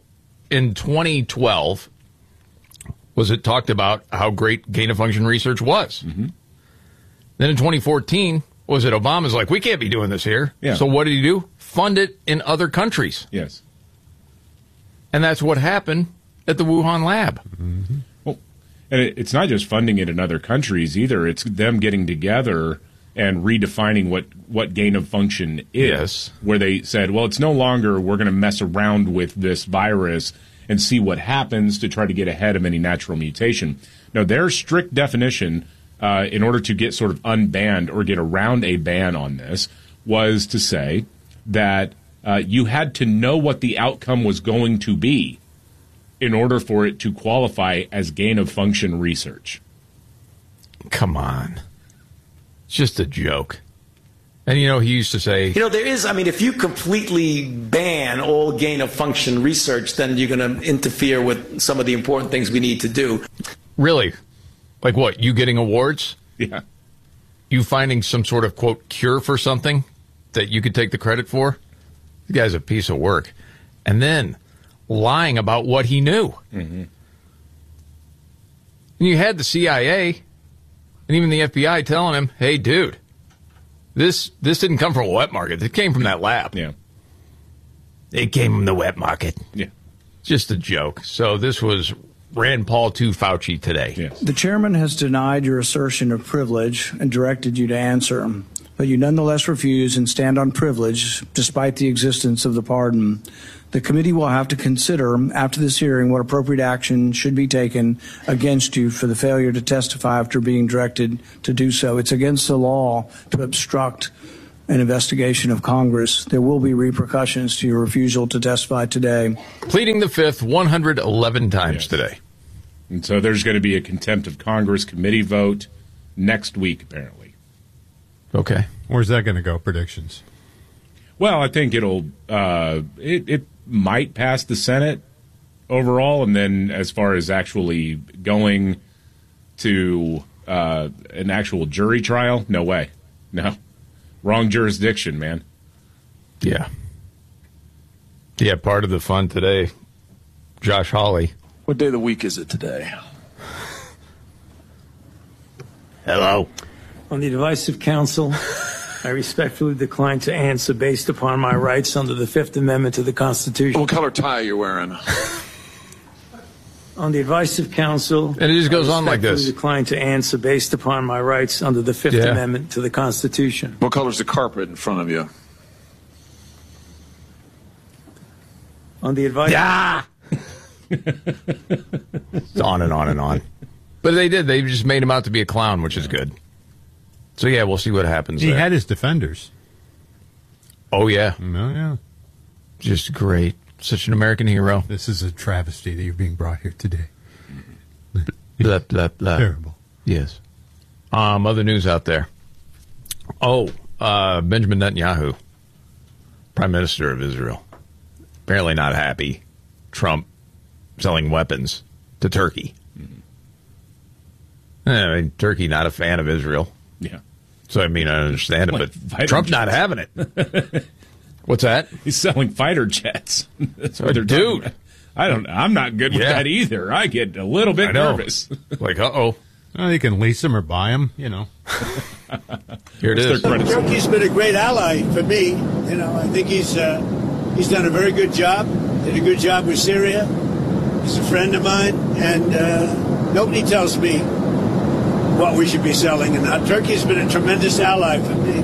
2012, was it talked about how great gain-of-function research was. Mm-hmm. Then in 2014, was it Obama's like, we can't be doing this here. Yeah. So what did he do? Fund it in other countries. Yes. And that's what happened at the Wuhan lab. Mm-hmm. Well, and it's not just funding it in other countries either. It's them getting together and redefining what gain of function is, where they said, well, it's no longer we're going to mess around with this virus and see what happens to try to get ahead of any natural mutation. No, their strict definition, in order to get sort of unbanned or get around a ban on this, was to say that you had to know what the outcome was going to be in order for it to qualify as gain of function research. Come on. It's just a joke. And, he used to say... there is, if you completely ban all gain-of-function research, then you're going to interfere with some of the important things we need to do. Really? Like what? You getting awards? Yeah. You finding some sort of, quote, cure for something that you could take the credit for? The guy's a piece of work. And then lying about what he knew. Mm-hmm. And you had the CIA and even the FBI telling him, hey, dude, this didn't come from a wet market. It came from that lab. Yeah. It came from the wet market. Yeah. Just a joke. So this was Rand Paul to Fauci today. Yes. The chairman has denied your assertion of privilege and directed you to answer, but you nonetheless refuse and stand on privilege despite the existence of the pardon. The committee will have to consider after this hearing what appropriate action should be taken against you for the failure to testify after being directed to do so. It's against the law to obstruct an investigation of Congress. There will be repercussions to your refusal to testify today. Pleading the fifth 111 times today. And so there's going to be a contempt of Congress committee vote next week, apparently. Okay. Where's that going to go? Predictions? Well, I think it'll it might pass the Senate overall, and then as far as actually going to an actual jury trial, no way. No. Wrong jurisdiction, man. Yeah. Yeah, part of the fun today, Josh Hawley. What day of the week is it today? Hello. On the advice of counsel, I respectfully decline to answer based upon my rights under the Fifth Amendment to the Constitution. What color tie are you wearing? On the advice of counsel, and it just goes on like this. I decline to answer based upon my rights under the Fifth Amendment to the Constitution. What color's the carpet in front of you? On the advice. It's on and on and on. But they did. They just made him out to be a clown, which is good. So, yeah, we'll see what happens He there. had his defenders. Oh, yeah. Oh, yeah. Just great. Such an American hero. This is a travesty that you're being brought here today. Blah, blah, blah. Terrible. Yes. Other news out there. Oh, Benjamin Netanyahu, Prime Minister of Israel, apparently not happy. Trump selling weapons to Turkey. I mean, Turkey not a fan of Israel. Yeah. So, I mean, I understand it, but Trump's not having it. What's that? He's selling fighter jets. That's what they're dude. I'm not good with that either. I get a little bit nervous. Like, uh-oh. Well, you can lease them or buy them, Here it is. Turkey's been a great ally for me. I think he's done a very good job. Did a good job with Syria. He's a friend of mine, and nobody tells me what we should be selling and not. Turkey's been a tremendous ally for me.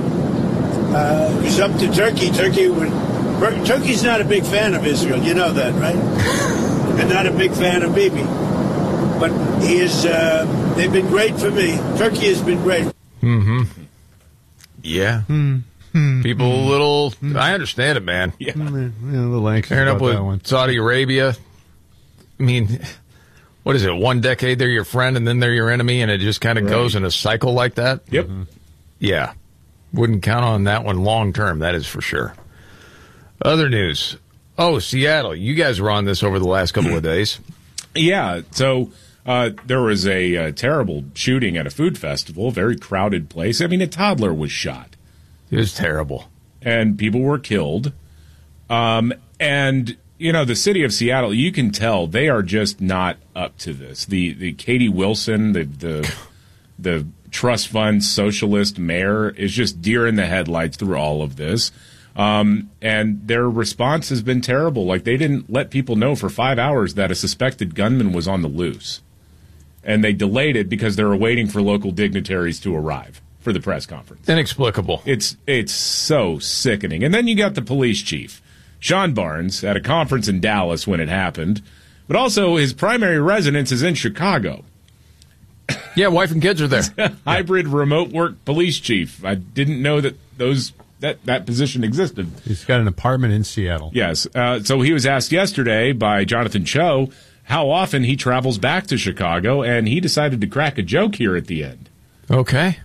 It was up to Turkey. Turkey's not a big fan of Israel. You know that, right? And not a big fan of Bibi. But they've been great for me. Turkey has been great. Mm-hmm. Yeah. People a little... I understand it, man. Yeah. A little anxious Pairing up about that with one. Saudi Arabia. I mean, what is it? One decade they're your friend and then they're your enemy, and it just kind of goes in a cycle like that? Yep. Yeah. Wouldn't count on that one long term, that is for sure. Other news. Oh, Seattle. You guys were on this over the last couple of days. Yeah. So there was a terrible shooting at a food festival, very crowded place. I mean, a toddler was shot. It was terrible. And people were killed. And, the city of Seattle, you can tell they are just not up to this. The Katie Wilson, the trust fund socialist mayor is just deer in the headlights through all of this. And their response has been terrible. Like, they didn't let people know for 5 hours that a suspected gunman was on the loose. And they delayed it because they were waiting for local dignitaries to arrive for the press conference. Inexplicable. It's so sickening. And then you got the police chief, Sean Barnes, at a conference in Dallas when it happened. But also his primary residence is in Chicago. Yeah, wife and kids are there. Hybrid remote work police chief. I didn't know that that position existed. He's got an apartment in Seattle. Yes. So he was asked yesterday by Jonathan Cho how often he travels back to Chicago, and he decided to crack a joke here at the end. Okay.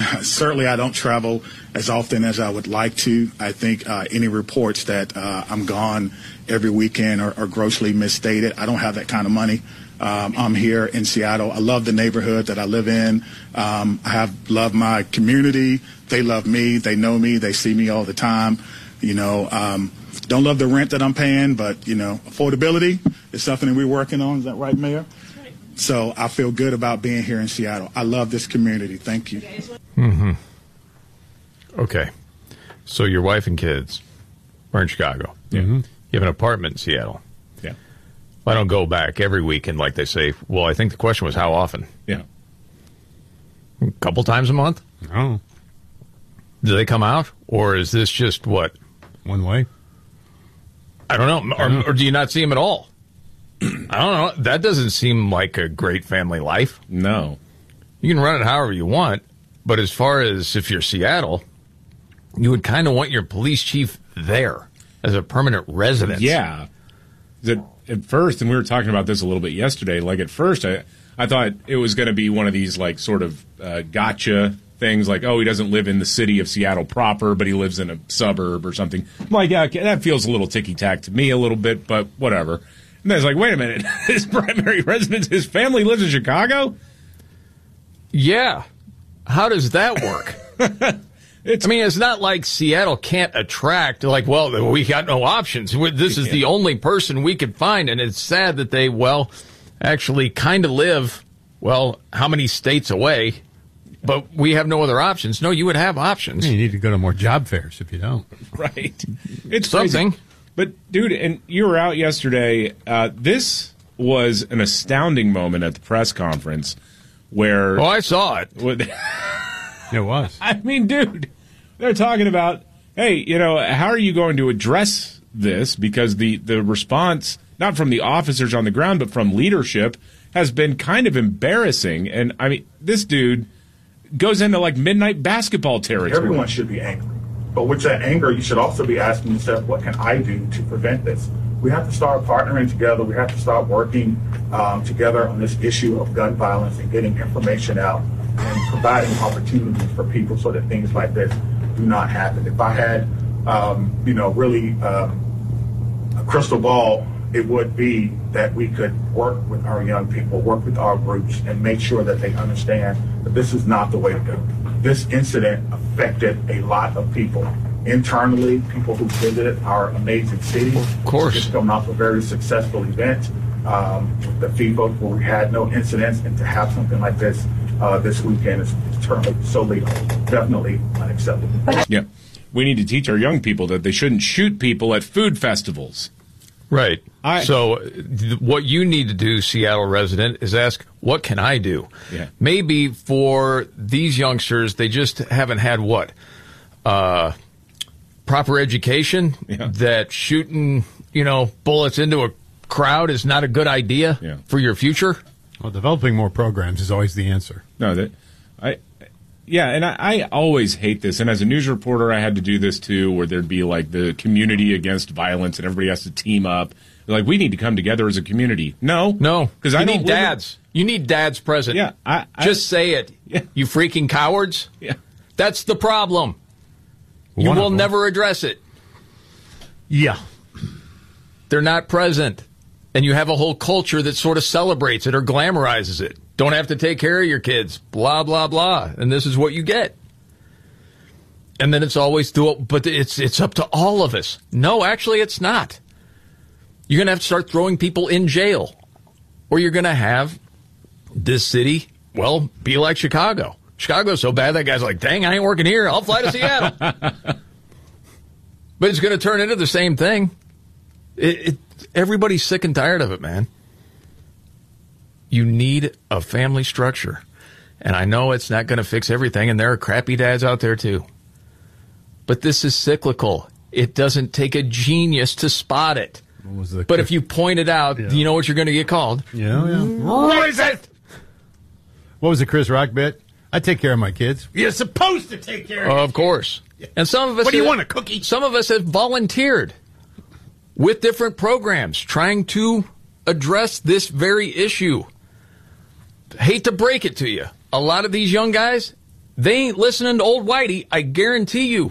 Certainly, I don't travel as often as I would like to. I think any reports that I'm gone every weekend are grossly misstated. I don't have that kind of money. I'm here in Seattle. I love the neighborhood that I live in. I love my community. They love me. They know me. They see me all the time. Don't love the rent that I'm paying, but, affordability is something that we're working on. Is that right, Mayor? So I feel good about being here in Seattle. I love this community. Thank you. Mm-hmm. Okay. So your wife and kids are in Chicago. Yeah. You have an apartment in Seattle. Yeah. I don't go back every weekend like they say. Well, I think the question was how often? Yeah. A couple times a month? Oh. Do they come out? Or is this just what? One way? I don't know. Or do you not see them at all? I don't know. That doesn't seem like a great family life. No. You can run it however you want, but as far as if you're Seattle, you would kind of want your police chief there as a permanent resident. Yeah. At first, and we were talking about this a little bit yesterday, like at first I thought it was going to be one of these like sort of gotcha things like, oh, he doesn't live in the city of Seattle proper, but he lives in a suburb or something. I'm like, yeah, okay, that feels a little ticky-tack to me a little bit, but whatever. And then it's like, wait a minute, his primary residence, his family lives in Chicago? Yeah. How does that work? It's not like Seattle can't attract, like, well, we got no options. This is the only person we could find, and it's sad that they, actually kind of live, how many states away, but we have no other options. No, you would have options. You need to go to more job fairs if you don't. Right. It's something. Crazy. But, dude, and you were out yesterday. This was an astounding moment at the press conference where... Oh, I saw it. It was. I mean, dude, they're talking about, hey, how are you going to address this? Because the response, not from the officers on the ground, but from leadership, has been kind of embarrassing. And, I mean, this dude goes into, like, midnight basketball territory. Everyone should be angry. But with that anger, you should also be asking yourself, what can I do to prevent this? We have to start partnering together. We have to start working together on this issue of gun violence and getting information out and providing opportunities for people so that things like this do not happen. If I had, really a crystal ball, it would be that we could work with our young people, work with our groups, and make sure that they understand that this is not the way to go. This incident affected a lot of people. Internally, people who visited our amazing city. Of course. Just coming off a very successful event, the FIFA, where we had no incidents, and to have something like this this weekend is definitely unacceptable. Yeah. We need to teach our young people that they shouldn't shoot people at food festivals. Right. So what you need to do, Seattle resident, is ask, what can I do? Yeah. Maybe for these youngsters, they just haven't had proper education, that shooting, bullets into a crowd is not a good idea for your future. Well, developing more programs is always the answer. No, I always hate this. And as a news reporter, I had to do this too, where there'd be like the community against violence and everybody has to team up. Like, we need to come together as a community. No. Because I need dads. You need dads present. Yeah. Just say it. Yeah. You freaking cowards. Yeah. That's the problem. You will never address it. Yeah. They're not present. And you have a whole culture that sort of celebrates it or glamorizes it. Don't have to take care of your kids. Blah, blah, blah. And this is what you get. And then it's always but it's up to all of us. No, actually, it's not. You're going to have to start throwing people in jail. Or you're going to have this city, be like Chicago. Chicago's so bad, that guy's like, dang, I ain't working here. I'll fly to Seattle. But it's going to turn into the same thing. Everybody's sick and tired of it, man. You need a family structure. And I know it's not going to fix everything, and there are crappy dads out there too. But this is cyclical. It doesn't take a genius to spot it. But if you point it out, you know what you're going to get called? Yeah. Racist! What was the Chris Rock bit? I take care of my kids. You're supposed to take care of Of course. And some of us... What do you want, a cookie? Some of us have volunteered with different programs trying to address this very issue. Hate to break it to you. A lot of these young guys, They ain't listening to old Whitey, I guarantee you.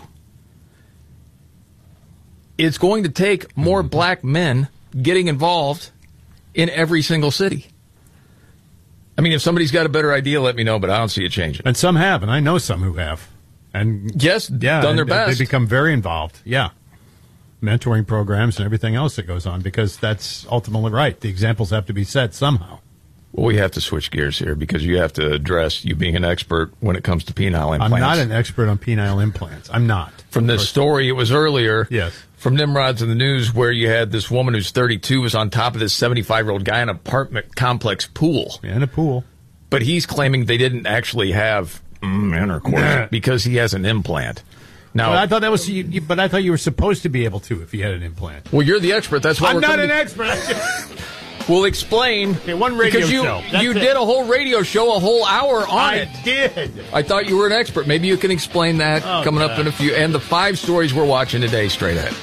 It's going to take more black men getting involved in every single city. I mean, if somebody's got a better idea, let me know, but I don't see it changing. And some have, and I know some who have. And yes, done their best. They become very involved. Yeah. Mentoring programs and everything else that goes on, because that's ultimately right. The examples have to be set somehow. Well, we have to switch gears here because you have to address you being an expert when it comes to penile implants. I'm not an expert on penile implants. I'm not. From this story, it was earlier. Yes. From Nimrod's in the news, where you had this woman who's 32 was on top of this 75-year-old guy in an apartment complex pool. Yeah, in a pool. But he's claiming they didn't actually have intercourse because he has an implant. Now, but I thought that was. But I thought you were supposed to be able to if you had an implant. Well, you're the expert. That's why I'm not an expert. We'll explain. Okay, one radio show. You did a whole radio show, a whole hour on it. I did. I thought you were an expert. Maybe you can explain that coming up in a few. And the 5 stories we're watching today straight ahead.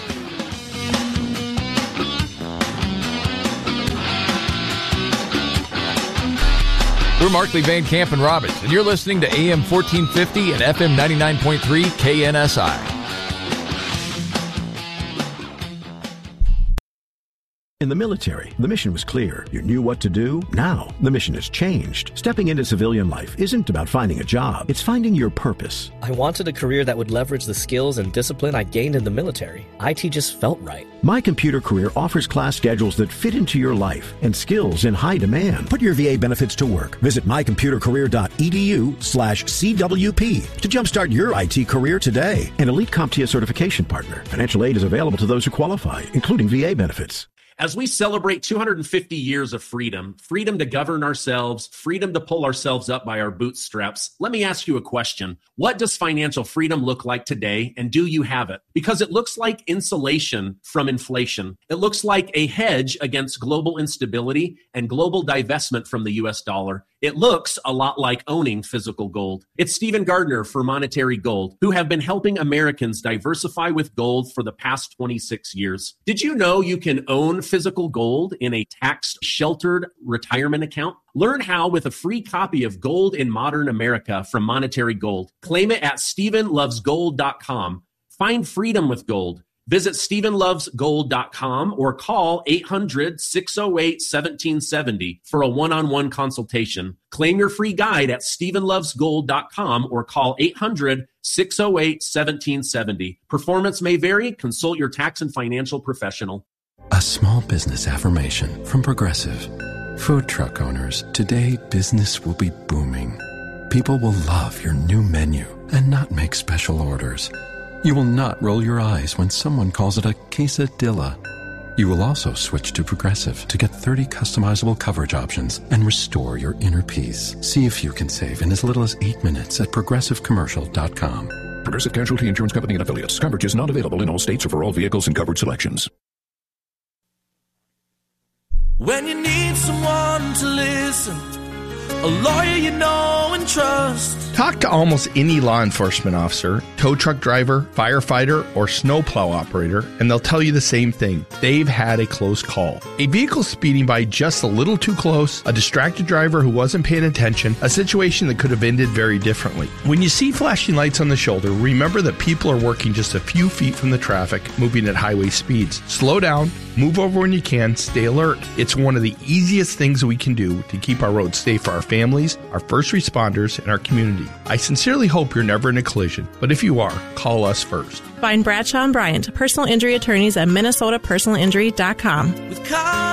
We're Markley, Van Camp, and Robbins, and you're listening to AM 1450 and FM 99.3 KNSI. In the military, the mission was clear. You knew what to do. Now, the mission has changed. Stepping into civilian life isn't about finding a job. It's finding your purpose. I wanted a career that would leverage the skills and discipline I gained in the military. IT just felt right. My Computer Career offers class schedules that fit into your life and skills in high demand. Put your VA benefits to work. Visit mycomputercareer.edu/CWP to jumpstart your IT career today. An elite CompTIA certification partner. Financial aid is available to those who qualify, including VA benefits. As we celebrate 250 years of freedom, freedom to govern ourselves, freedom to pull ourselves up by our bootstraps, let me ask you a question. What does financial freedom look like today, and do you have it? Because it looks like insulation from inflation. It looks like a hedge against global instability and global divestment from the U.S. dollar. It looks a lot like owning physical gold. It's Stephen Gardner for Monetary Gold, who have been helping Americans diversify with gold for the past 26 years. Did you know you can own physical gold in a tax-sheltered retirement account? Learn how with a free copy of Gold in Modern America from Monetary Gold. Claim it at StephenLovesGold.com. Find freedom with gold. Visit StephenLovesGold.com or call 800-608-1770 for a one-on-one consultation. Claim your free guide at StephenLovesGold.com or call 800-608-1770. Performance may vary. Consult your tax and financial professional. A small business affirmation from Progressive. Food truck owners, today business will be booming. People will love your new menu and not make special orders. You will not roll your eyes when someone calls it a quesadilla. You will also switch to Progressive to get 30 customizable coverage options and restore your inner peace. See if you can save in as little as 8 minutes at ProgressiveCommercial.com. Progressive Casualty Insurance Company and Affiliates. Coverage is not available in all states or for all vehicles and coverage selections. When you need someone to listen, a lawyer you know and trust. Talk to almost any law enforcement officer, tow truck driver, firefighter, or snowplow operator, and they'll tell you the same thing. They've had a close call. A vehicle speeding by just a little too close, a distracted driver who wasn't paying attention, a situation that could have ended very differently. When you see flashing lights on the shoulder, remember that people are working just a few feet from the traffic, moving at highway speeds. Slow down, move over when you can, stay alert. It's one of the easiest things we can do to keep our roads safe for our families, our first responders, and our community. I sincerely hope you're never in a collision, but if you are, call us first. Find Bradshaw and Bryant, personal injury attorneys at MinnesotaPersonalInjury.com.